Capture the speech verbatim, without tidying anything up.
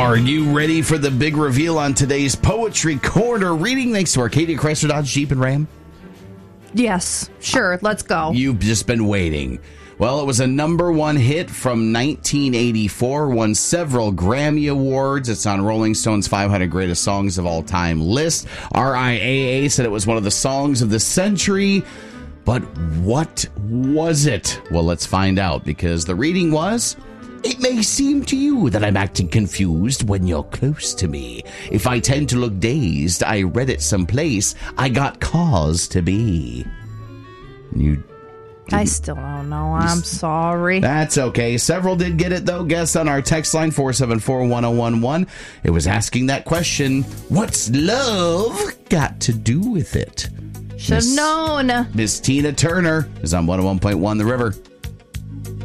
Are you ready for the big reveal on today's Poetry Corner reading? Thanks to Arcadia Chrysler Dodge Jeep and Ram. Yes, sure, let's go. You've just been waiting. Well, it was a number one hit from nineteen eighty-four, won several Grammy Awards. It's on Rolling Stone's five hundred Greatest Songs of All Time list. R I A A said it was one of the songs of the century. But what was it? Well, let's find out, because the reading was... It may seem to you that I'm acting confused when you're close to me. If I tend to look dazed, I read it someplace. I got cause to be. You... I still don't know. I'm sorry. That's okay. Several did get it, though. Guess on our text line, four seven four, one oh one one. It was asking that question, what's love got to do with it? Should have known. Miss Tina Turner is on one oh one point one The River.